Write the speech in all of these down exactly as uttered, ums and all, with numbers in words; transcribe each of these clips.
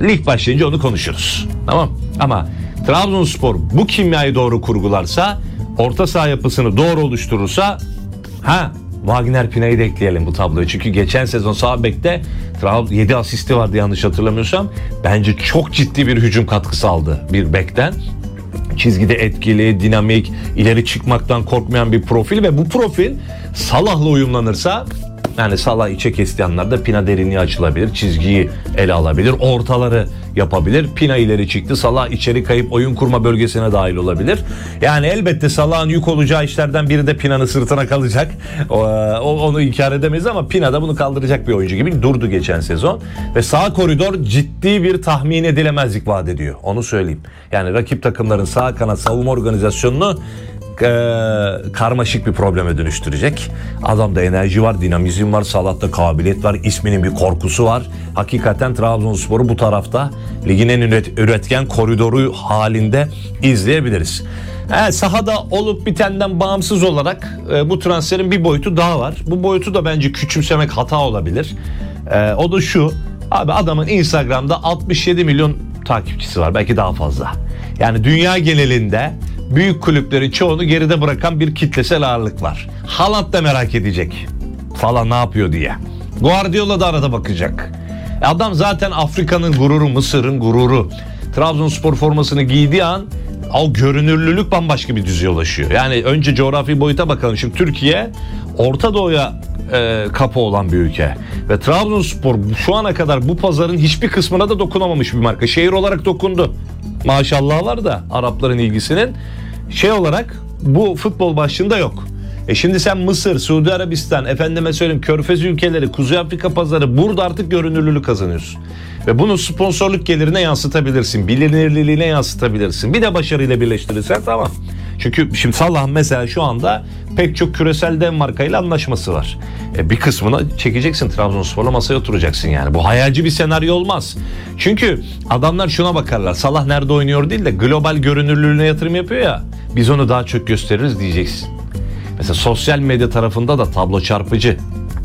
lig başlayınca onu konuşuruz. Tamam. Ama Trabzonspor bu kimyayı doğru kurgularsa, orta saha yapısını doğru oluşturursa, ha Wagner Pina'yı da ekleyelim bu tabloya. Çünkü geçen sezon sağ bekte yedi asisti vardı yanlış hatırlamıyorsam. Bence çok ciddi bir hücum katkısı aldı bir bekten. Çizgide etkili, dinamik, ileri çıkmaktan korkmayan bir profil ve bu profil Salah'la uyumlanırsa, yani Salah içe kestiği anlarda Pina derinliği açılabilir, çizgiyi ele alabilir, ortaları yapabilir. Pina ileri çıktı, Salah içeri kayıp oyun kurma bölgesine dahil olabilir. Yani elbette Salah'ın yük olacağı işlerden biri de Pina'nın sırtına kalacak. O, onu inkar edemeyiz ama Pina da bunu kaldıracak bir oyuncu gibi durdu geçen sezon. Ve sağ koridor ciddi bir tahmin edilemezlik vaat ediyor. Onu söyleyeyim. Yani rakip takımların sağ kanat savunma organizasyonunu Ee, karmaşık bir probleme dönüştürecek. Adamda enerji var, dinamizm var, Salah'ta kabiliyet var, isminin bir korkusu var. Hakikaten Trabzonspor'u bu tarafta ligin en üret- üretken koridoru halinde izleyebiliriz. Evet, sahada olup bitenden bağımsız olarak e, bu transferin bir boyutu daha var. Bu boyutu da bence küçümsemek hata olabilir. E, o da şu: abi adamın Instagram'da altmış yedi milyon takipçisi var, belki daha fazla. Yani dünya genelinde büyük kulüplerin çoğunu geride bırakan bir kitlesel ağırlık var. Haaland da merak edecek falan ne yapıyor diye. Guardiola da arada bakacak. Adam zaten Afrika'nın gururu, Mısır'ın gururu. Trabzonspor formasını giydiği an o görünürlülük bambaşka bir düzeye ulaşıyor. Yani önce coğrafi boyuta bakalım. Şimdi Türkiye Orta Doğu'ya e, kapı olan bir ülke. Ve Trabzonspor şu ana kadar bu pazarın hiçbir kısmına da dokunamamış bir marka. Şehir olarak dokundu. Maşallah var da Arapların ilgisinin. Şey olarak bu futbol başlığında yok. E şimdi sen Mısır, Suudi Arabistan, efendime söyleyeyim Körfez ülkeleri, Kuzey Afrika pazarı, burada artık görünürlülük kazanıyorsun. Ve bunu sponsorluk gelirine yansıtabilirsin, bilinirliğine yansıtabilirsin. Bir de başarıyla birleştirirsen tamam. Çünkü şimdi Salah mesela şu anda pek çok küresel dev markayla anlaşması var. E bir kısmını çekeceksin, Trabzonspor'la masaya oturacaksın yani. Bu hayalci bir senaryo olmaz. Çünkü adamlar şuna bakarlar: Salah nerede oynuyor değil de global görünürlüğüne yatırım yapıyor ya, biz onu daha çok gösteririz diyeceksin. Mesela sosyal medya tarafında da tablo çarpıcı.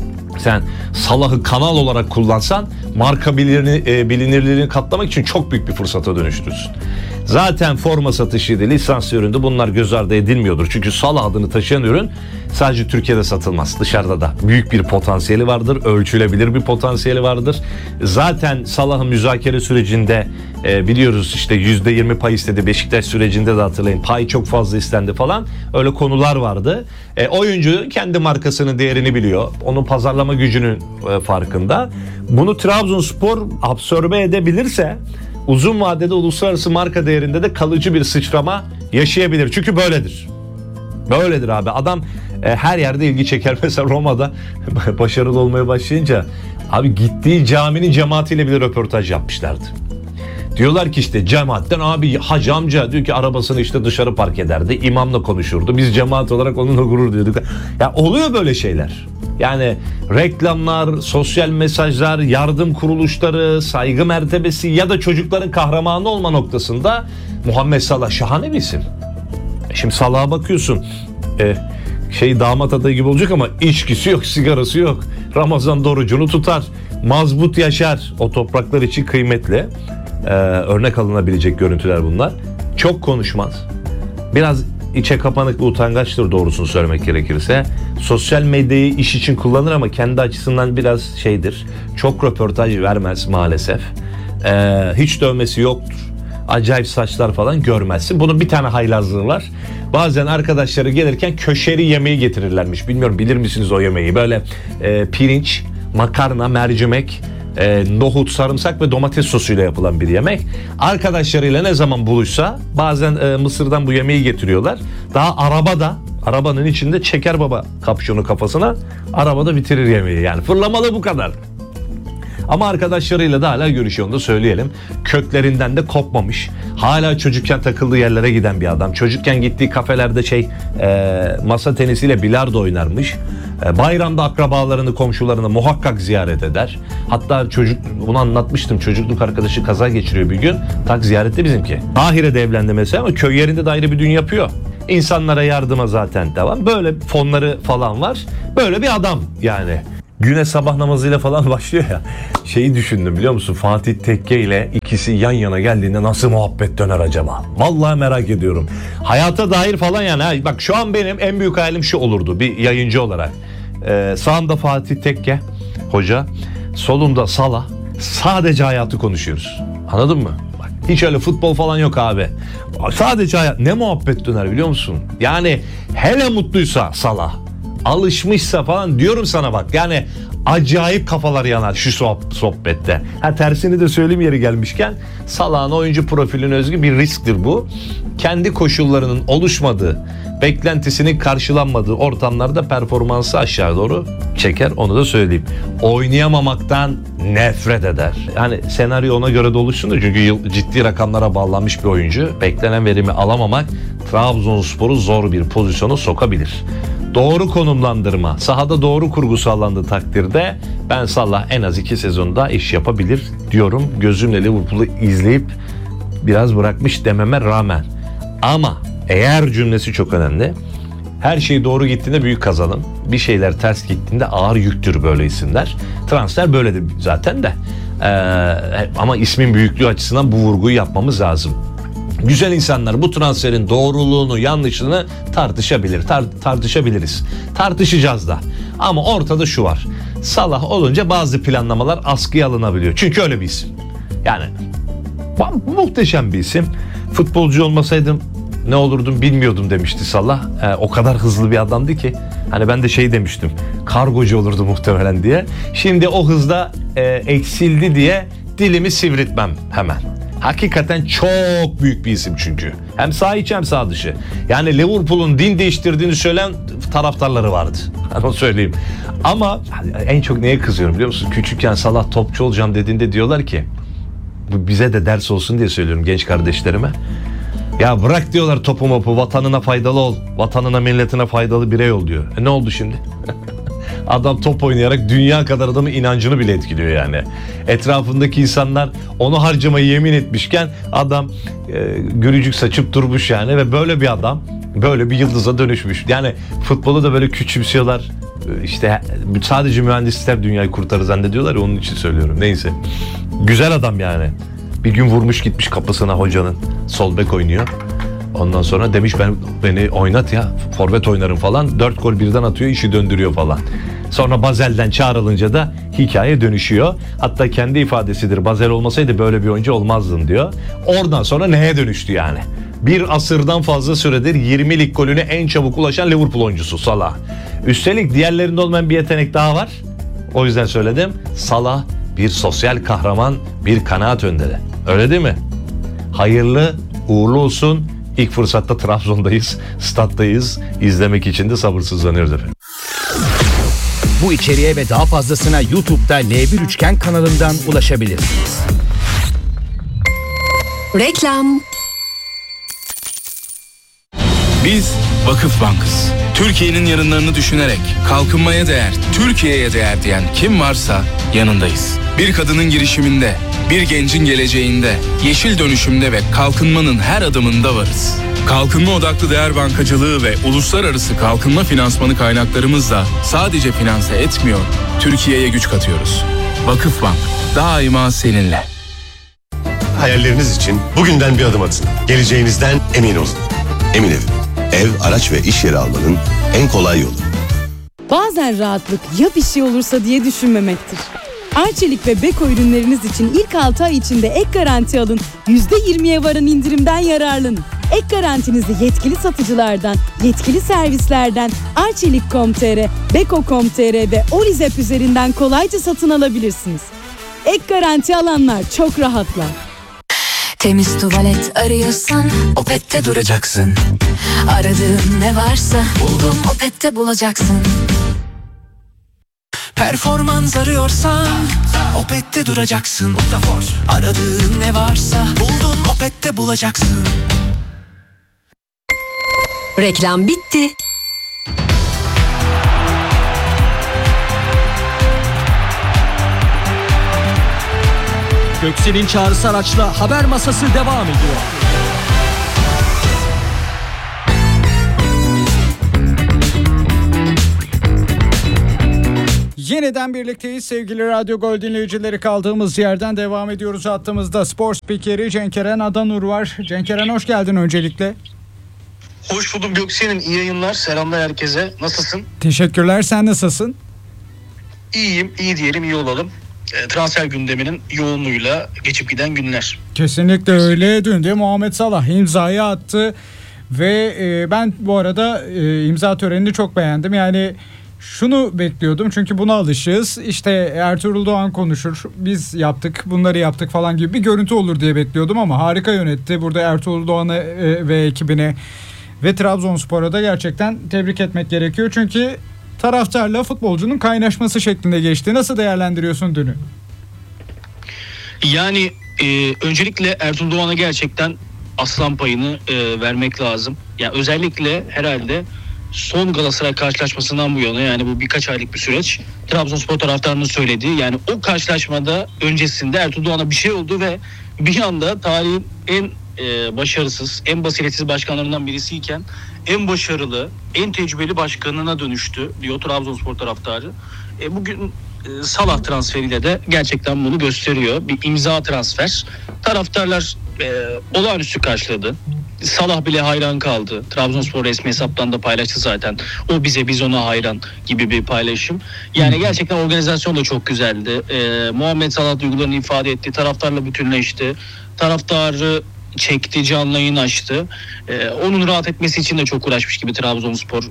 Sen Salah'ı kanal olarak kullansan marka bilinirliğini, e, bilinirliğini katlamak için çok büyük bir fırsata dönüştürürsün. Zaten forma satışıydı, lisans üründü, bunlar göz ardı edilmiyordur. Çünkü Salah adını taşıyan ürün sadece Türkiye'de satılmaz. Dışarıda da büyük bir potansiyeli vardır, ölçülebilir bir potansiyeli vardır. Zaten Salah'ın müzakere sürecinde e, biliyoruz işte yüzde yirmi pay istedi. Beşiktaş sürecinde de hatırlayın, pay çok fazla istendi falan. Öyle konular vardı. E, oyuncu kendi markasının değerini biliyor. Onun pazarlama gücünün e, farkında. Bunu Trabzonspor absorbe edebilirse uzun vadede uluslararası marka değerinde de kalıcı bir sıçrama yaşayabilir. Çünkü böyledir. Böyledir abi. Adam e, her yerde ilgi çeker. Mesela Roma'da başarılı olmaya başlayınca abi gittiği caminin cemaatiyle bile röportaj yapmışlardı. Diyorlar ki işte cemaatten abi hacı amca diyor ki arabasını işte dışarı park ederdi. İmamla konuşurdu. Biz cemaat olarak onunla gurur duyuyorduk. Ya oluyor böyle şeyler. Yani reklamlar, sosyal mesajlar, yardım kuruluşları, saygı mertebesi ya da çocukların kahramanı olma noktasında Muhammed Salah şahane bir isim. Şimdi Salah'a bakıyorsun. E, şey damat adayı gibi olacak ama içkisi yok, sigarası yok. Ramazan orucunu tutar. Mazbut yaşar. O topraklar için kıymetli. Ee, örnek alınabilecek görüntüler bunlar. Çok konuşmaz. Biraz içe kapanık ve utangaçtır doğrusunu söylemek gerekirse. Sosyal medyayı iş için kullanır ama kendi açısından biraz şeydir. Çok röportaj vermez maalesef. Ee, hiç dövmesi yoktur. Acayip saçlar falan görmezsin. Bunun bir tane haylazlığı var. Bazen arkadaşları gelirken köşeri yemeği getirirlermiş. Bilmiyorum bilir misiniz o yemeği? Böyle e, pirinç, makarna, mercimek, E, nohut, sarımsak ve domates sosuyla yapılan bir yemek. Arkadaşlarıyla ne zaman buluşsa bazen e, Mısır'dan bu yemeği getiriyorlar. Daha arabada, arabanın içinde çeker baba kapşonu kafasına, arabada bitirir yemeği. Yani fırlamalı bu kadar. Ama arkadaşlarıyla da hala görüşüyor, onu da söyleyelim. Köklerinden de kopmamış. Hala çocukken takıldığı yerlere giden bir adam. Çocukken gittiği kafelerde şey e, masa tenisiyle bilardo oynarmış. E, bayramda akrabalarını, komşularını muhakkak ziyaret eder. Hatta çocuk, bunu anlatmıştım. Çocukluk arkadaşı kaza geçiriyor bir gün. Tak ziyarette bizimki. Kahire'de evlendi mesela ama köy yerinde de ayrı bir düğün yapıyor. İnsanlara yardıma zaten devam. Böyle fonları falan var. Böyle bir adam yani. güne sabah namazıyla falan başlıyor ya. Şeyi düşündüm biliyor musun? Fatih Tekke ile ikisi yan yana geldiğinde nasıl muhabbet döner acaba? Vallahi merak ediyorum. Hayata dair falan yani. Ha, bak şu an benim en büyük hayalim şu olurdu bir yayıncı olarak. Ee, sağımda Fatih Tekke hoca, solumda Salah. Sadece hayatı konuşuyoruz. Anladın mı? Bak hiç öyle futbol falan yok abi. Sadece hayat. Ne muhabbet döner biliyor musun? Yani hele mutluysa Salah, alışmışsa falan diyorum sana bak. Yani acayip kafalar yanar şu sohbette. Ha tersini de söyleyeyim yeri gelmişken, Salah'ın oyuncu profiline özgü bir risktir bu. Kendi koşullarının oluşmadığı, beklentisinin karşılanmadığı ortamlarda performansı aşağı doğru çeker, onu da söyleyeyim. Oynayamamaktan nefret eder. Yani senaryo ona göre de oluşsun da, çünkü yıl, ciddi rakamlara bağlanmış bir oyuncu. Beklenen verimi alamamak Trabzonspor'u zor bir pozisyona sokabilir. Doğru konumlandırma, sahada doğru kurgu sağlandığı takdirde ben Salah en az iki sezonda iş yapabilir diyorum. Gözümle Liverpool'u izleyip biraz bırakmış dememe rağmen. Ama eğer cümlesi çok önemli. Her şey doğru gittiğinde büyük kazanım. Bir şeyler ters gittiğinde ağır yüktür böyle isimler. Transfer böyledir zaten de. Ee, ama ismin büyüklüğü açısından bu vurguyu yapmamız lazım. Güzel insanlar bu transferin doğruluğunu, yanlışını tartışabilir, tar- tartışabiliriz. Tartışacağız da. Ama ortada şu var. Salah olunca bazı planlamalar askıya alınabiliyor. Çünkü öyle bir isim. Yani muhteşem bir isim. Futbolcu olmasaydım ne olurdum bilmiyordum demişti Salah. Ee, o kadar hızlı bir adamdı ki. Hani ben de şey demiştim. Kargocu olurdu muhtemelen diye. Şimdi o hızda e, eksildi diye dilimi sivritmem hemen. Hakikaten çok büyük bir isim çünkü. Hem sağ içi hem sağ dışı. Yani Liverpool'un din değiştirdiğini söyleyen taraftarları vardı. Onu söyleyeyim. Ama en çok neye kızıyorum biliyor musun? Küçükken Salah topçu olacağım dediğinde diyorlar ki, bu bize de ders olsun diye söylüyorum genç kardeşlerime. Ya bırak diyorlar topu mopu, vatanına faydalı ol. Vatanına milletine faydalı birey ol diyor. E ne oldu şimdi? Adam top oynayarak dünya kadar adamın inancını bile etkiliyor yani. Etrafındaki insanlar onu harcamayı yemin etmişken adam e, gürücük saçıp durmuş yani. Ve böyle bir adam böyle bir yıldıza dönüşmüş. Yani futbolu da böyle küçümsüyorlar. İşte sadece mühendisler dünyayı kurtarır zannediyorlar ya, onun için söylüyorum. Neyse. Güzel adam yani. Bir gün vurmuş gitmiş kapısına hocanın. Sol bek oynuyor. Ondan sonra demiş ben beni oynat ya, forvet oynarım falan. Dört gol birden atıyor, işi döndürüyor falan. Sonra Bazel'den çağrılınca da hikaye dönüşüyor. Hatta kendi ifadesidir, Bazel olmasaydı böyle bir oyuncu olmazdın diyor. Oradan sonra neye dönüştü yani? Bir asırdan fazla süredir yirmi lig golüne en çabuk ulaşan Liverpool oyuncusu Salah. Üstelik diğerlerinde olmayan bir yetenek daha var. O yüzden söyledim. Salah bir sosyal kahraman, bir kanaat önderi. Öyle değil mi? Hayırlı, uğurlu olsun. İlk fırsatta Trabzon'dayız, stattayız. İzlemek için de sabırsızlanıyoruz efendim. Bu içeriğe ve daha fazlasına YouTube'da L bir Üçgen kanalından ulaşabilirsiniz. Reklam. Biz Vakıf Bank'ız. Türkiye'nin yarınlarını düşünerek kalkınmaya değer, Türkiye'ye değer diyen kim varsa yanındayız. Bir kadının girişiminde, bir gencin geleceğinde, yeşil dönüşümde ve kalkınmanın her adımında varız. Kalkınma odaklı değer bankacılığı ve uluslararası kalkınma finansmanı kaynaklarımızla sadece finanse etmiyor, Türkiye'ye güç katıyoruz. Vakıfbank, daima seninle. Hayalleriniz için bugünden bir adım atın. Geleceğinizden emin olun. Emin Ev. Ev, araç ve iş yeri almanın en kolay yolu. Bazen rahatlık ya bir şey olursa diye düşünmemektir. Arçelik ve Beko ürünleriniz için ilk altı ay içinde ek garanti alın, yüzde yirmiye varan indirimden yararlanın. Ek garantinizi yetkili satıcılardan, yetkili servislerden arçelik nokta com nokta tr, beko nokta com nokta tr ve Olizep üzerinden kolayca satın alabilirsiniz. Ek garanti alanlar çok rahatlar. Temiz tuvalet arıyorsan Opet'te duracaksın. Aradığın ne varsa buldum Opet'te bulacaksın. Performans arıyorsan Opet'te duracaksın. Aradığın ne varsa buldun Opet'te bulacaksın. Reklam bitti. Göksel'in çağrısı araçla haber masası devam ediyor. Yeniden birlikteyiz sevgili Radyo Gol dinleyicileri, kaldığımız yerden devam ediyoruz. Hattımızda spor spikeri Cenkeren Adanur var. Cenkeren, hoş geldin öncelikle. Hoş buldum Göksel'in, iyi yayınlar, selamlar herkese. Nasılsın? Teşekkürler, sen nasılsın? İyiyim, iyi diyelim, iyi olalım. E, transfer gündeminin yoğunluğuyla geçip giden günler. Kesinlikle öyle. Dün de Muhammed Salah imzayı attı ve e, ben bu arada e, imza törenini çok beğendim. Yani şunu bekliyordum, çünkü buna alışığız. İşte Ertuğrul Doğan konuşur, biz yaptık, bunları yaptık falan gibi bir görüntü olur diye bekliyordum ama harika yönetti. Burada Ertuğrul Doğan'ı e, ve ekibine ve Trabzonspor'a da gerçekten tebrik etmek gerekiyor. Çünkü taraftarla futbolcunun kaynaşması şeklinde geçti. Nasıl değerlendiriyorsun dünü? Yani e, öncelikle Ertuğrul Doğan'a gerçekten aslan payını e, vermek lazım. Yani özellikle herhalde son Galatasaray karşılaşmasından bu yana, yani bu birkaç aylık bir süreç, Trabzonspor taraftarının söylediği, yani o karşılaşmada öncesinde Ertuğrul Doğan'a bir şey oldu ve bir anda tarihin en e, başarısız, en basiretsiz başkanlarından birisiyken en başarılı, en tecrübeli başkanına dönüştü diyor Trabzonspor taraftarı. E, bugün e, Salah transferiyle de gerçekten bunu gösteriyor. Bir imza transfer. Taraftarlar e, olağanüstü karşıladı. Salah bile hayran kaldı. Trabzonspor resmi hesaptan da paylaştı zaten. O bize, biz ona hayran gibi bir paylaşım. Yani gerçekten organizasyon da çok güzeldi. E, Muhammed Salah duygularını ifade etti. Taraftarla bütünleşti. Taraftarı çekti, canlı yayın açtı. Ee, onun rahat etmesi için de çok uğraşmış gibi Trabzonspor e,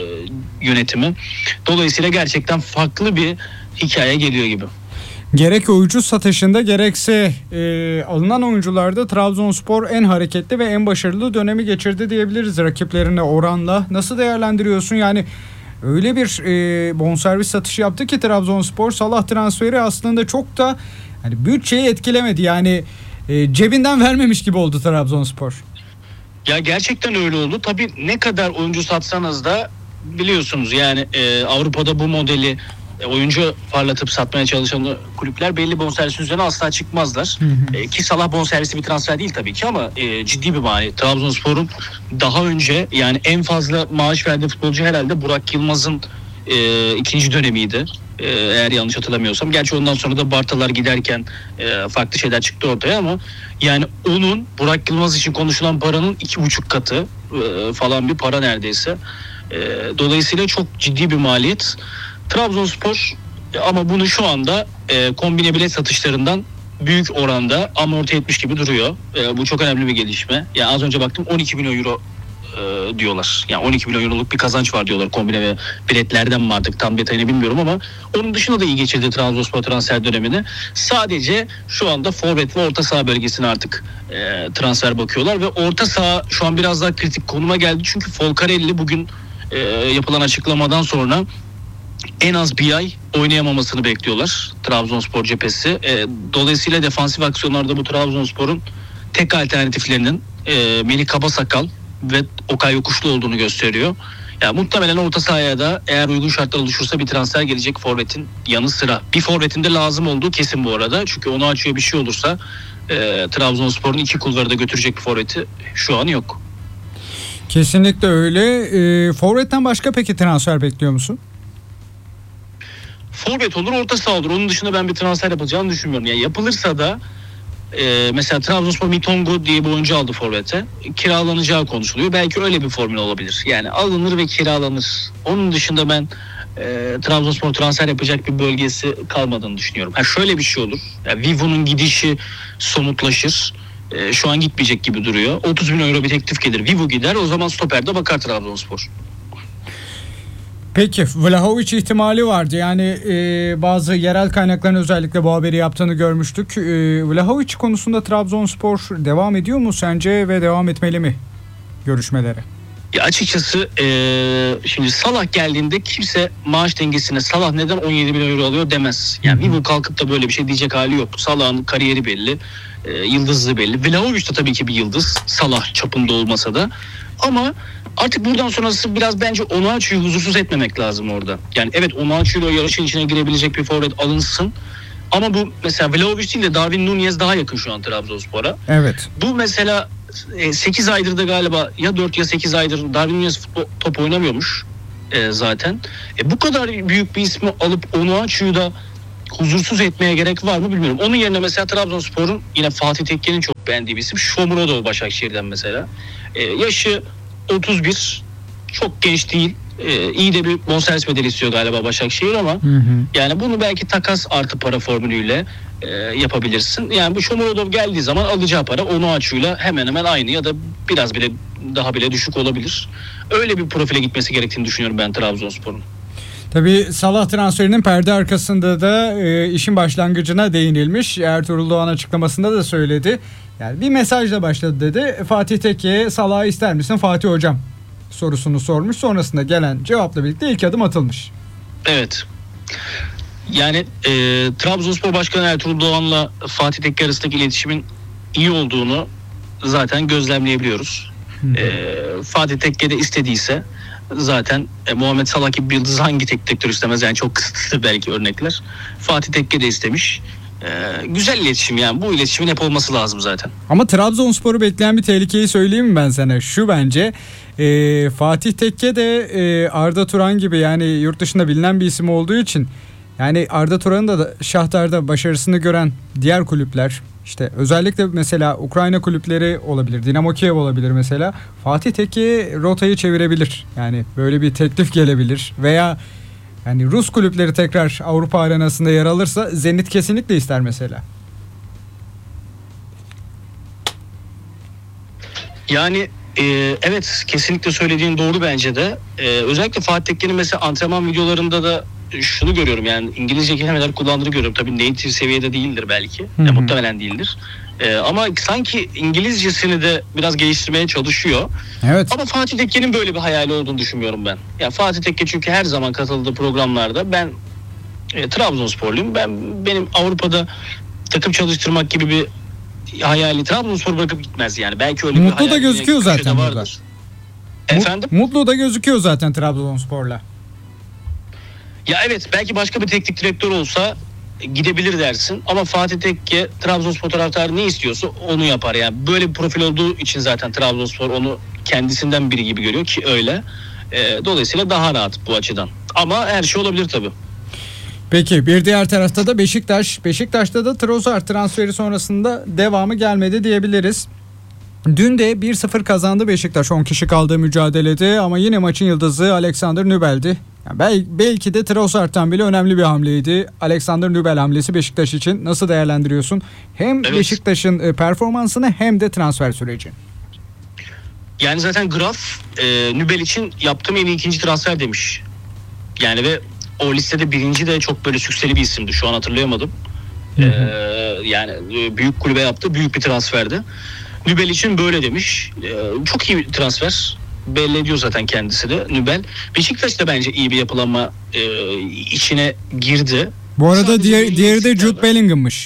yönetimi. Dolayısıyla gerçekten farklı bir hikaye geliyor gibi. Gerek oyuncu satışında gerekse e, alınan oyuncularda Trabzonspor en hareketli ve en başarılı dönemi geçirdi diyebiliriz rakiplerine oranla. Nasıl değerlendiriyorsun? Yani öyle bir e, bonservis satışı yaptı ki Trabzonspor, Salah transferi aslında çok da hani bütçeyi etkilemedi. Yani e, cebinden vermemiş gibi oldu Trabzonspor. Ya gerçekten öyle oldu. Tabii ne kadar oyuncu satsanız da biliyorsunuz yani e, Avrupa'da bu modeli e, oyuncu parlatıp satmaya çalışan kulüpler belli bonservis üzerine asla çıkmazlar. Hı hı. E, ki Salah bonservisi bir transfer değil tabii ki ama e, ciddi bir mali. Trabzonspor'un daha önce yani en fazla maaş verdiği futbolcu herhalde Burak Yılmaz'ın e, ikinci dönemiydi. E, eğer yanlış hatırlamıyorsam. Gerçi ondan sonra da Bartalar giderken e, farklı şeyler çıktı ortaya ama yani onun Burak Yılmaz için konuşulan paranın iki buçuk katı e, falan bir para neredeyse. E, dolayısıyla çok ciddi bir maliyet. Trabzonspor e, ama bunu şu anda e, kombine bilet satışlarından büyük oranda amorti etmiş gibi duruyor. E, bu çok önemli bir gelişme. Yani az önce baktım on iki milyon euro e, diyorlar. Yani on iki milyon euroluk bir kazanç var diyorlar kombine ve biletlerden mi artık tam detayını bilmiyorum ama onun dışında da iyi geçirdi Trabzonspor transfer dönemini. Sadece şu anda forvet ve orta saha bölgesine artık e, transfer bakıyorlar ve orta saha şu an biraz daha kritik konuma geldi. Çünkü Folcarelli bugün e, yapılan açıklamadan sonra en az bir ay oynayamamasını bekliyorlar Trabzonspor cephesi. E, dolayısıyla defansif aksiyonlarda bu Trabzonspor'un tek alternatiflerinin e, Melih Kabasakal ve Okay Yokuşlu olduğunu gösteriyor. Yani muhtemelen orta sahaya da eğer uygun şartlar oluşursa bir transfer gelecek forvetin yanı sıra. Bir forvetin de lazım olduğu kesin bu arada. Çünkü onu açıyor bir şey olursa e, Trabzonspor'un iki kulvarı da götürecek bir forveti şu an yok. Kesinlikle öyle. E, forvetten başka peki transfer bekliyor musun? Forvet olur, orta saha olur. Onun dışında ben bir transfer yapılacağını düşünmüyorum. Yani yapılırsa da e, mesela Trabzonspor Mitongo diye bir oyuncu aldı forvete. Kiralanacağı konuşuluyor. Belki öyle bir formül olabilir. Yani alınır ve kiralanır. Onun dışında ben e, Trabzonspor transfer yapacak bir bölgesi kalmadığını düşünüyorum. Ha şöyle bir şey olur. Yani Vivo'nun gidişi somutlaşır. E, şu an gitmeyecek gibi duruyor. otuz milyon euro bir teklif gelir. Vivo gider. O zaman stoperde bakar Trabzonspor. Peki Vlahovic ihtimali vardı. Yani e, bazı yerel kaynakların özellikle bu haberi yaptığını görmüştük. E, Vlahovic konusunda Trabzonspor devam ediyor mu sence ve devam etmeli mi görüşmelere? Ya açıkçası e, şimdi Salah geldiğinde kimse maaş dengesine Salah neden on yedi milyon euro alıyor demez. Yani Vivo kalkıp da böyle bir şey diyecek hali yok. Salah'ın kariyeri belli. E, yıldızı belli. Vlahovic de tabii ki bir yıldız. Salah çapında olmasa da. Ama artık buradan sonrası biraz bence Onuachu'yu huzursuz etmemek lazım orada. Yani evet Onuachu'yla o yarışın içine girebilecek bir forvet alınsın. Ama bu mesela Vlahovic değil de Darwin Nunez daha yakın şu an Trabzonspor'a. Evet. Bu mesela sekiz aydır da galiba ya dört ya sekiz aydır Darwin Nunez futbol, top oynamıyormuş. e, zaten. E, bu kadar büyük bir ismi alıp Onuachu'yu da huzursuz etmeye gerek var mı bilmiyorum. Onun yerine mesela Trabzonspor'un yine Fatih Tekke'nin çok beğendiği bir isim Shomurodov Başakşehir'den mesela. E, yaşı otuz bir, çok genç değil. E, iyi de bir bonservis bedeli istiyor galiba Başakşehir ama Hı hı. yani bunu belki takas artı para formülüyle e, yapabilirsin. Yani bu Shomurodov geldiği zaman alacağı para Onuachu'yla hemen hemen aynı ya da biraz bile daha bile düşük olabilir. Öyle bir profile gitmesi gerektiğini düşünüyorum ben Trabzonspor'un. Tabii Salah transferinin perde arkasında da e, işin başlangıcına değinilmiş. Ertuğrul Doğan açıklamasında da söyledi. Yani bir mesajla başladı dedi. Fatih Tekke'ye Salah'ı ister misin Fatih Hocam sorusunu sormuş. Sonrasında gelen cevapla birlikte ilk adım atılmış. Evet. Yani e, Trabzonspor Başkanı Ertuğrul Doğan'la Fatih Tekke arasındaki iletişimin iyi olduğunu zaten gözlemleyebiliyoruz. E, Fatih Tekke de istediyse zaten e, Muhammed Salah gibi bir yıldız hangi teknik direktör istemez, yani çok kısıtlı belki örnekler. Fatih Tekke de istemiş. E, güzel iletişim, yani bu iletişimin hep olması lazım zaten. Ama Trabzonspor'u bekleyen bir tehlikeyi söyleyeyim mi ben sana? Şu bence e, Fatih Tekke de e, Arda Turan gibi yani yurt dışında bilinen bir isim olduğu için yani Arda Turan'ın da Şahtar'da başarısını gören diğer kulüpler, işte özellikle mesela Ukrayna kulüpleri olabilir, Dinamo Kiev olabilir mesela, Fatih Tekke'ye rotayı çevirebilir. Yani böyle bir teklif gelebilir veya yani Rus kulüpleri tekrar Avrupa arenasında yer alırsa Zenit kesinlikle ister mesela. Yani e, evet, kesinlikle söylediğin doğru bence de. E, özellikle Fatih Tekke'nin mesela antrenman videolarında da şunu görüyorum, yani İngilizce kelimeler kullandığını görüyorum. Tabii native seviyede değildir belki. Hı hı. E, muhtemelen değildir. E, ama sanki İngilizcesini de biraz geliştirmeye çalışıyor. Evet. Ama Fatih Tekke'nin böyle bir hayali olduğunu düşünmüyorum ben. Ya Fatih Tekke çünkü her zaman katıldığı programlarda ben e, Trabzonsporluyum. Ben benim Avrupa'da takım çalıştırmak gibi bir hayali, Trabzonspor bırakıp gitmez yani. Belki öyle Mutlu bir da gözüküyor zaten burada. Efendim? Mutlu da gözüküyor zaten Trabzonspor'la. Ya evet, belki başka bir teknik direktör olsa gidebilir dersin ama Fatih Tekke Trabzonspor taraftarı ne istiyorsa onu yapar yani. Böyle bir profil olduğu için zaten Trabzonspor onu kendisinden biri gibi görüyor ki öyle. E, dolayısıyla daha rahat bu açıdan. Ama her şey olabilir tabii. Peki bir diğer tarafta da Beşiktaş. Beşiktaş'ta da Trossard transferi sonrasında devamı gelmedi diyebiliriz. Dün de bir sıfır kazandı Beşiktaş on kişi kaldığı mücadelede ama yine maçın yıldızı Alexander Nübel'di. Yani bel- belki de Trossard'tan bile önemli bir hamleydi. Alexander Nübel hamlesi Beşiktaş için nasıl değerlendiriyorsun? Hem Evet. Beşiktaş'ın performansını hem de transfer süreci. Yani zaten Graf e, Nübel için yaptığım en iyi ikinci transfer demiş. Yani ve o listede birinci de çok böyle sükseli bir isimdi. Şu an hatırlayamadım. Ee, yani e, büyük kulübe yaptı. Büyük bir transferdi. Nübel için böyle demiş. Ee, çok iyi bir transfer. Belli ediyor zaten kendisi de Nübel. Beşiktaş da bence iyi bir yapılanma e, içine girdi. Bu arada Sadece diğer, belli diğeri de eksikler Jude var. Bellingham'mış.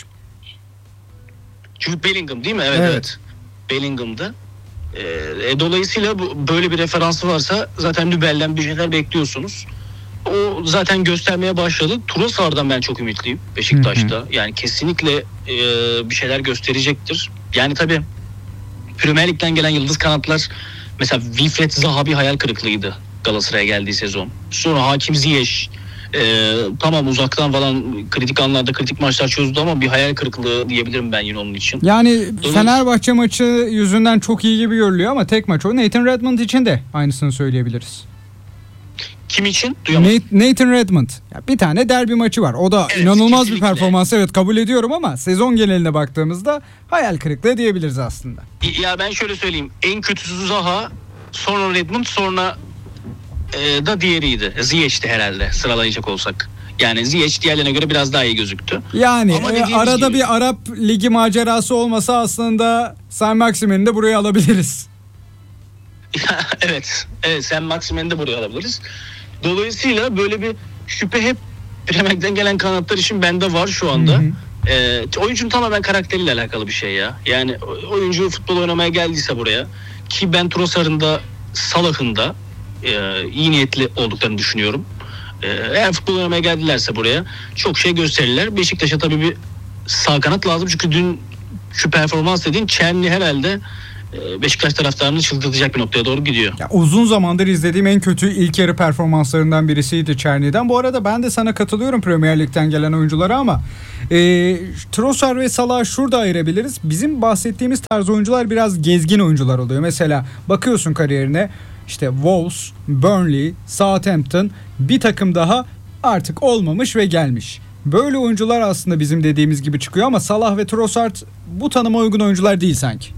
Jude Bellingham değil mi? Evet Evet. evet. Bellingham'dı. Ee, dolayısıyla bu, böyle bir referansı varsa zaten Nübel'den bir şeyler bekliyorsunuz. O zaten göstermeye başladı. Trossard'dan ben çok ümitliyim Beşiktaş'ta. Hı hı. Yani kesinlikle e, bir şeyler gösterecektir. Yani tabii Premier Lig'den gelen yıldız kanatlar, mesela Wilfried Zaha bir hayal kırıklığıydı Galatasaray'a geldiği sezon. Sonra Hakim Ziyech e, tamam uzaktan falan kritik anlarda kritik maçlar çözdü ama bir hayal kırıklığı diyebilirim ben yine onun için. Yani Fenerbahçe maçı yüzünden çok iyi gibi görülüyor ama tek maç o. Nathan Redmond için de aynısını söyleyebiliriz. Kim için? Duyamadım. Nate- Nathan Redmond. Ya bir tane derbi maçı var. O da Evet, inanılmaz kesinlikle. bir performans. Evet, kabul ediyorum ama sezon geneline baktığımızda hayal kırıklığı diyebiliriz aslında. Ya ben şöyle söyleyeyim. En kötüsü Zaha, sonra Redmond, sonra e, da diğeriydi. Ziyech'ti herhalde sıralayacak olsak. Yani Ziyech diğerlerine göre biraz daha iyi gözüktü. Yani Ama e, dediğimiz arada gibi- bir Arap Ligi macerası olmasa aslında Saint Maximin'i de buraya alabiliriz. evet. Evet, sen Maximen'i de buraya alabiliriz. Dolayısıyla böyle bir şüphe hep Premier Lig'den gelen kanatlar için bende var şu anda. Hı hı. Ee, oyuncunun tamamen karakteriyle alakalı bir şey ya. Yani oyuncu futbol oynamaya geldiyse buraya, ki ben Trossard'ın da Salah'ın da e, iyi niyetli olduklarını düşünüyorum. E, eğer futbol oynamaya geldilerse buraya çok şey gösterirler. Beşiktaş'a tabii bir sağ kanat lazım çünkü dün şu performans dediğin Çerni herhalde Beşiktaş taraftarını çıldırtacak bir noktaya doğru gidiyor. Ya uzun zamandır izlediğim en kötü ilk yarı performanslarından birisiydi Çerni'den. Bu arada ben de sana katılıyorum Premier Lig'den gelen oyunculara ama e, Trossard ve Salah'ı şurada ayırabiliriz. Bizim bahsettiğimiz tarz oyuncular biraz gezgin oyuncular oluyor. Mesela bakıyorsun kariyerine, işte Wolves, Burnley, Southampton, bir takım daha artık olmamış ve gelmiş. Böyle oyuncular aslında bizim dediğimiz gibi çıkıyor ama Salah ve Trossard bu tanıma uygun oyuncular değil sanki.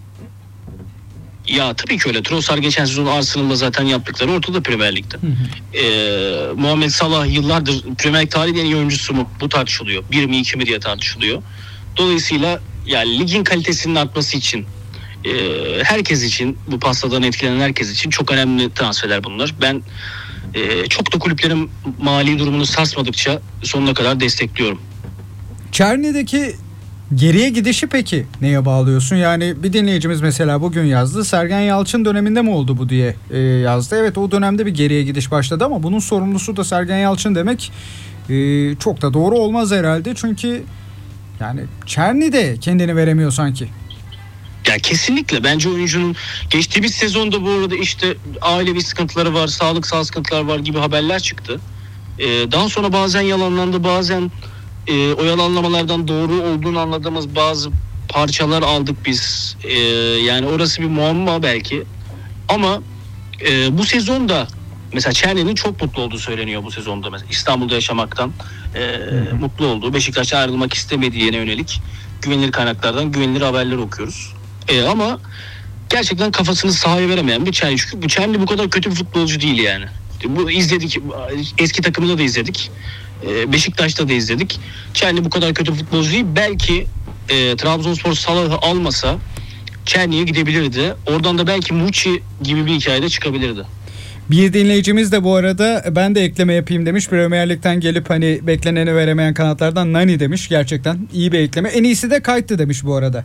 Ya tabii ki öyle. Trossard geçen sezon Arsenal'da zaten yaptıkları ortada Premier Lig'de. Hı hı. Ee, Muhammed Salah yıllardır Premier Lig tarihinin en iyi oyuncusu mu? Bu tartışılıyor. Bir mi iki mi diye tartışılıyor. Dolayısıyla yani ligin kalitesinin artması için e, herkes için, bu pastadan etkilenen herkes için çok önemli transferler bunlar. Ben e, çok da kulüplerin mali durumunu sarsmadıkça sonuna kadar destekliyorum. Çerni'deki geriye gidişi peki neye bağlıyorsun? Yani bir dinleyicimiz mesela bugün yazdı. Sergen Yalçın döneminde mi oldu bu diye e, yazdı. Evet, o dönemde bir geriye gidiş başladı ama bunun sorumlusu da Sergen Yalçın demek e, çok da doğru olmaz herhalde. Çünkü yani Çerni de kendini veremiyor sanki. Ya kesinlikle bence oyuncunun geçtiğimiz sezonda bu arada işte ailevi sıkıntıları var, sağlıksal sıkıntılar var gibi haberler çıktı. Ee, daha sonra bazen yalanlandı, bazen e, o yalanlamalardan doğru olduğunu anladığımız bazı parçalar aldık biz. Ee, yani orası bir muamma belki. Ama e, bu sezonda mesela Çerni'nin çok mutlu olduğu söyleniyor bu sezonda. Mesela İstanbul'da yaşamaktan e, mutlu olduğu, Beşiktaş'a ayrılmak istemediğine yönelik güvenilir kaynaklardan güvenilir haberler okuyoruz. E, ama gerçekten kafasını sahaya veremeyen bir Çerni. Çünkü bu Çerni bu kadar kötü bir futbolcu değil yani. Bu izledik, eski takımında da izledik. E, Beşiktaş'ta da izledik. Çerni bu kadar kötü bir futbolcu değil. Belki e, Trabzonspor Salah'ı almasa Çerni'ye gidebilirdi. Oradan da belki Muçi gibi bir hikayede çıkabilirdi. Bir dinleyicimiz de bu arada ben de ekleme yapayım demiş. Premier Lig'den gelip hani bekleneni veremeyen kanatlardan Nani demiş. Gerçekten iyi bir ekleme. En iyisi de Kayt'tı demiş bu arada.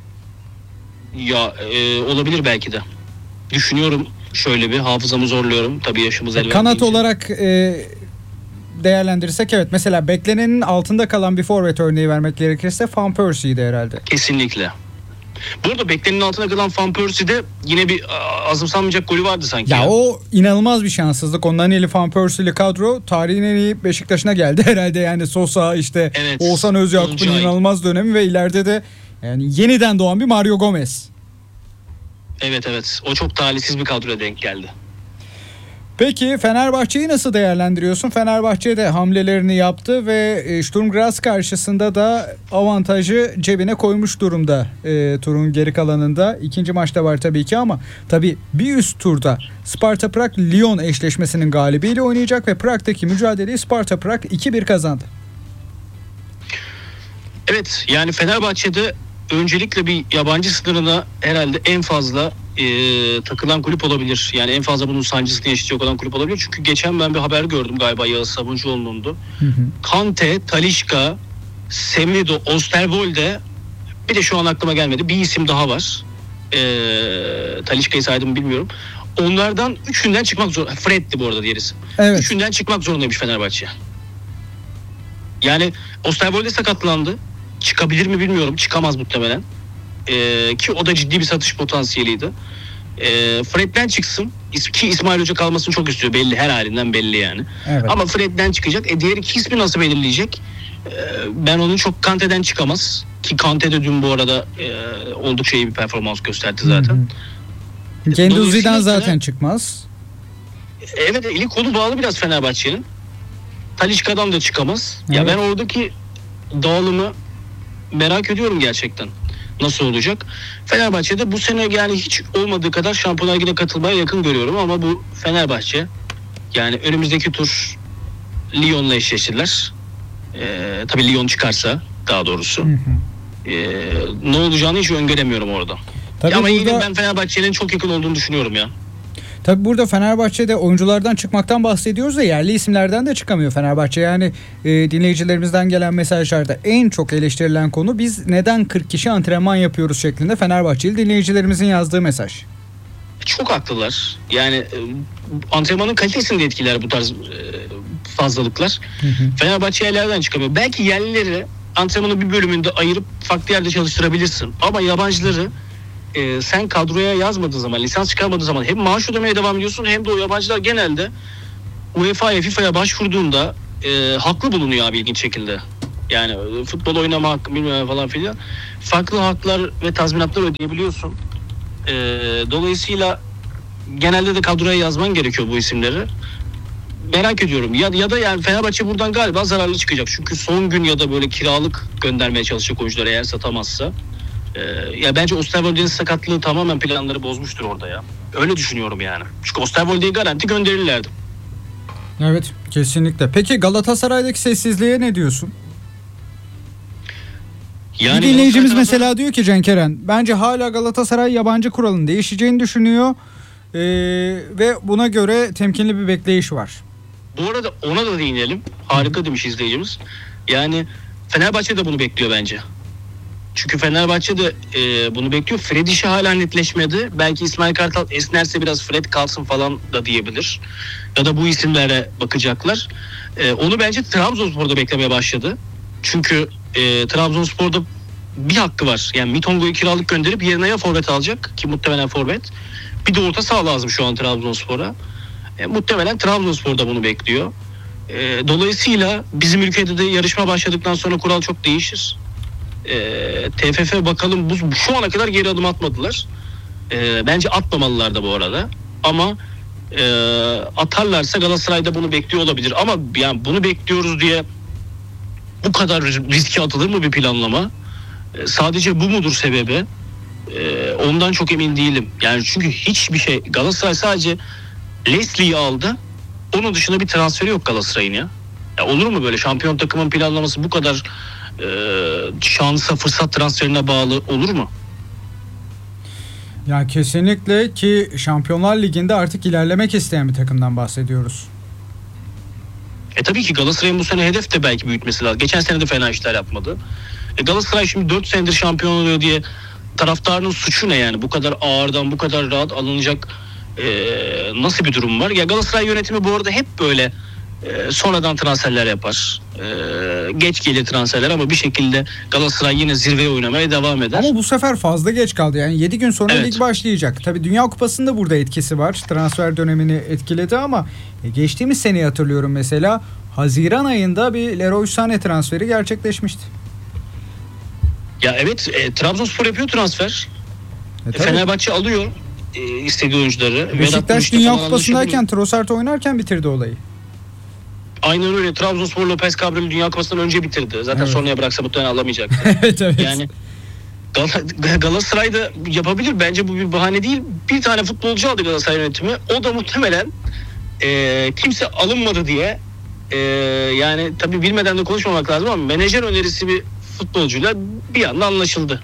Ya e, olabilir belki de. Düşünüyorum, şöyle bir hafızamı zorluyorum. Tabii yaşımız el Kanat verdiğince. olarak e, değerlendirirsek evet, mesela beklenenin altında kalan bir forvet örneği vermek gerekirse Van Persie'ydi herhalde. Kesinlikle. Bu arada beklenenin altına kalan Van Persie'de yine bir azımsanmayacak golü vardı sanki. Ya, ya. o inanılmaz bir şanssızlık. Ondan eli Van Persie'li kadro tarihin en iyi Beşiktaş'ına geldi herhalde. Yani Sosa, işte Evet, Oğuzhan Özyakup'un Olcay. inanılmaz dönemi ve ileride de yani yeniden doğan bir Mario Gomez. Evet evet. O çok talihsiz bir kadroya denk geldi. Peki Fenerbahçe'yi nasıl değerlendiriyorsun? Fenerbahçe de hamlelerini yaptı ve Sturm Graz karşısında da avantajı cebine koymuş durumda e, turun geri kalanında. İkinci maçta var tabii ki ama tabii bir üst turda Sparta Prag-Lyon eşleşmesinin galibiyle oynayacak ve Prag'daki mücadeleyi Sparta Prag iki bir kazandı. Evet, yani Fenerbahçe'de öncelikle bir yabancı sınırına herhalde en fazla e, takılan kulüp olabilir. Yani en fazla bunun sancısını yaşayacak olan kulüp olabilir. Çünkü geçen ben bir haber gördüm, galiba Yağız Sabuncuoğlu'nundu. Hı hı. Kante, Talisca, Semedo, Osterwolde, bir de şu an aklıma gelmedi, bir isim daha var. E, Talisca'yı saydım bilmiyorum. Onlardan üçünden çıkmak zor. Fred'di bu arada diğer isim. Evet. Üçünden çıkmak zorundaymış Fenerbahçe. Yani Osterwolde sakatlandı. Çıkabilir mi bilmiyorum. Çıkamaz muhtemelen. Ee, ki o da ciddi bir satış potansiyeliydi. Ee, Fred'den çıksın. Ki İsmail Hoca kalmasını çok istiyor. Belli, her halinden belli yani. Evet. Ama Fred'den çıkacak. E diğer iki ismi nasıl belirleyecek? Ee, ben onun çok Kante'den çıkamaz. Ki Kante de dün bu arada e, oldukça iyi bir performans gösterdi zaten. Genduzi'den zaten çıkmaz. Evet, eli kolu bağlı biraz Fenerbahçe'nin. Talisca'dan da çıkamaz. Evet. Ya ben oradaki dağılımı merak ediyorum gerçekten. Nasıl olacak? Fenerbahçe'de bu sene yani hiç olmadığı kadar Şampiyonlar Ligi'ne katılmaya yakın görüyorum ama bu Fenerbahçe yani önümüzdeki tur Lyon'la eşleşirler. Ee, tabii Lyon çıkarsa daha doğrusu. Hı hı. Ee, ne olacağını hiç öngöremiyorum orada. Tabii ama burada... yine ben Fenerbahçe'nin çok yakın olduğunu düşünüyorum ya. Tabii burada Fenerbahçe'de oyunculardan çıkmaktan bahsediyoruz da yerli isimlerden de çıkamıyor Fenerbahçe. Yani e, dinleyicilerimizden gelen mesajlarda en çok eleştirilen konu biz neden kırk kişi antrenman yapıyoruz şeklinde Fenerbahçeli dinleyicilerimizin yazdığı mesaj. Çok haklılar. Yani e, antrenmanın kalitesini de etkiler bu tarz e, fazlalıklar. Hı hı. Fenerbahçe yerlerden çıkamıyor. Belki yerlileri antrenmanın bir bölümünde ayırıp farklı yerde çalıştırabilirsin. Ama yabancıları e, sen kadroya yazmadığın zaman, lisans çıkarmadığın zaman hem maaş ödemeye devam ediyorsun hem de o yabancılar genelde U E F A'ya, FIFA'ya başvurduğunda e, haklı bulunuyor abi ilginç şekilde. Yani futbol oynama hakkı bilmem falan filan. Farklı haklar ve tazminatlar ödeyebiliyorsun. E, dolayısıyla genelde de kadroya yazman gerekiyor bu isimleri. Merak ediyorum. Ya, ya da yani Fenerbahçe buradan galiba zararlı çıkacak. Çünkü son gün ya da böyle kiralık göndermeye çalışacak oyuncuları eğer satamazsa. Ee, ya bence Osterwolde'nin sakatlığı tamamen planları bozmuştur orada ya. Öyle düşünüyorum yani. Çünkü Osterwolde'yi garanti gönderirlerdi. Evet, kesinlikle. Peki Galatasaray'daki sessizliğe ne diyorsun? Yani bir dinleyicimiz tarafı... mesela diyor ki Cenk Eren, bence hala Galatasaray yabancı kuralın değişeceğini düşünüyor ee, ve buna göre temkinli bir bekleyiş var. Bu arada ona da değinelim. Harika demiş izleyicimiz. Yani Fenerbahçe de bunu bekliyor bence. Çünkü Fenerbahçe de e, bunu bekliyor. Fred işi hala netleşmedi. Belki İsmail Kartal esnerse biraz Fred kalsın falan da diyebilir. Ya da bu isimlere bakacaklar. E, onu bence Trabzonspor'da beklemeye başladı. Çünkü e, Trabzonspor'da bir hakkı var. Yani Mitongo'yu kiralık gönderip yerine ya forvet alacak ki muhtemelen forvet. Bir de orta saha lazım şu an Trabzonspor'a. E, muhtemelen Trabzonspor'da bunu bekliyor. E, dolayısıyla bizim ülkede de yarışma başladıktan sonra kural çok değişir. E, T F F bakalım bu, şu ana kadar geri adım atmadılar. E, bence atmamalılar da bu arada. Ama e, atarlarsa Galatasaray'da bunu bekliyor olabilir. Ama yani bunu bekliyoruz diye bu kadar riske atılır mı bir planlama? E, sadece bu mudur sebebi? E, ondan çok emin değilim. Yani çünkü hiçbir şey Galatasaray sadece Leslie'yi aldı. Onun dışında bir transferi yok Galatasaray'ın ya. Ya olur mu böyle şampiyon takımın planlaması bu kadar e, şansa fırsat transferine bağlı olur mu? Ya kesinlikle ki Şampiyonlar Ligi'nde artık ilerlemek isteyen bir takımdan bahsediyoruz. E tabii ki Galatasaray'ın bu sene hedef de belki büyütmesi lazım. Geçen sene de fena işler yapmadı. E Galatasaray şimdi dört senedir şampiyon oluyor diye taraftarının suçu ne yani? Bu kadar ağırdan bu kadar rahat alınacak Ee, nasıl bir durum var? Ya Galatasaray yönetimi bu arada hep böyle e, sonradan transferler yapar. E, geç gelir transferler ama bir şekilde Galatasaray yine zirveye oynamaya devam eder. Ama bu sefer fazla geç kaldı. Yani yedi gün sonra evet. lig başlayacak. Tabii Dünya Kupası'nda burada etkisi var. Transfer dönemini etkiledi ama e, geçtiğimiz seneyi hatırlıyorum mesela. Haziran ayında bir Leroy Sané transferi gerçekleşmişti. Ya evet, e, Trabzonspor yapıyor transfer. E, e, Fenerbahçe alıyor e, istediği oyuncuları. Beşiktaş Dünya Kupası'ndayken Trossard oynarken bitirdi olayı. Aynen öyle. Trabzonspor Lopez Cabral Dünya Kupası'ndan önce bitirdi. Zaten evet. sonraya bıraksa muhtemelen alamayacaktı. evet evet. Yani Gal- Galatasaray da yapabilir. Bence bu bir bahane değil. Bir tane futbolcu aldı Galatasaray yönetimi. O da muhtemelen e, kimse alınmadı diye e, yani tabii bilmeden de konuşmamak lazım ama menajer önerisi bir futbolcuyla bir anda anlaşıldı.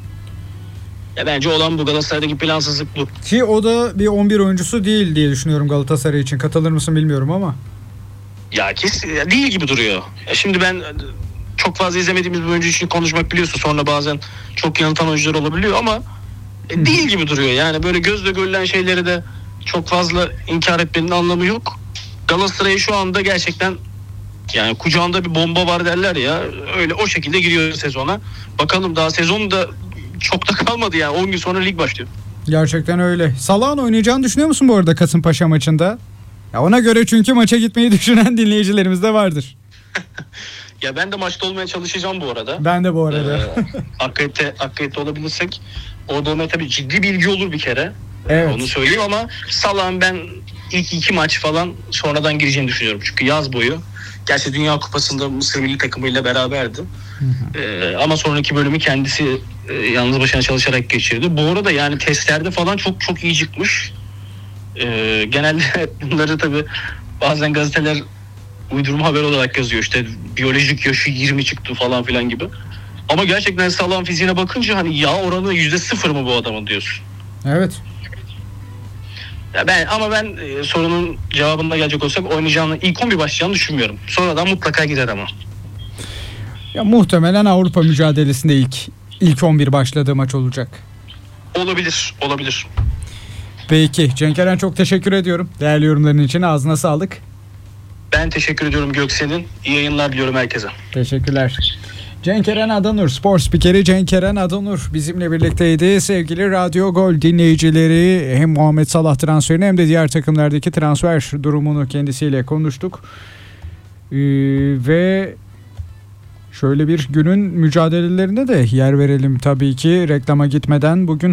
Ya bence olan bu, Galatasaray'daki plansızlık bu. Ki o da bir on bir oyuncusu değil diye düşünüyorum Galatasaray için. Katılır mısın bilmiyorum ama. Ya kesin değil gibi duruyor. Ya şimdi ben çok fazla izlemediğimiz bir oyuncu için konuşmak biliyorsun. Sonra bazen çok yanıltan oyuncular olabiliyor ama Hı. değil gibi duruyor. Yani böyle gözle görülen şeyleri de çok fazla inkar etmenin anlamı yok. Galatasaray şu anda gerçekten yani kucağında bir bomba var derler ya. Öyle o şekilde giriyor sezona. Bakalım daha sezon da çok da kalmadı yani. on gün sonra lig başlıyor. Gerçekten öyle. Salah'ın oynayacağını düşünüyor musun bu arada Kasımpaşa maçında? Ya ona göre çünkü maça gitmeyi düşünen dinleyicilerimiz de vardır. Ya ben de maçta olmaya çalışacağım bu arada. Ben de bu arada. Ee, Akkayette, Akkayette olabilirsek orada olmaya tabii ciddi bilgi olur bir kere. Evet. Onu söyleyeyim ama Salah'ın ben ilk iki maç falan sonradan gireceğini düşünüyorum. Çünkü yaz boyu. Gerçi Dünya Kupası'nda Mısır milli takımıyla beraberdi. Hı hı. Ee, ama sonraki bölümü kendisi e, yalnız başına çalışarak geçirdi. Bu arada yani testlerde falan çok çok iyi çıkmış. Ee, genelde bunları tabii bazen gazeteler uydurma haber olarak yazıyor. İşte biyolojik yaşı yirmi çıktı falan filan gibi. Ama gerçekten Salah'ın fiziğine bakınca hani yağ oranı yüzde sıfır mı bu adamın diyorsun. Evet. Ya ben ama ben e, sorunun cevabına gelecek olsak oynayacağını, ilk on bir başlayacağını düşünmüyorum. Sonradan mutlaka gider ama. Ya muhtemelen Avrupa mücadelesinde ilk ilk on bir başladığı maç olacak. Olabilir, olabilir. Peki Cenk Eren, çok teşekkür ediyorum. Değerli yorumların için ağzına sağlık. Ben teşekkür ediyorum Göksel'in. İyi yayınlar diliyorum herkese. Teşekkürler. Cenk Eren Adanur, spor spikeri Cenk Eren Adanur bizimle birlikteydi. Sevgili Radyo Gol dinleyicileri, hem Muhammed Salah transferini hem de diğer takımlardaki transfer durumunu kendisiyle konuştuk. Ee, ve şöyle bir günün mücadelelerine de yer verelim tabii ki reklama gitmeden. Bugün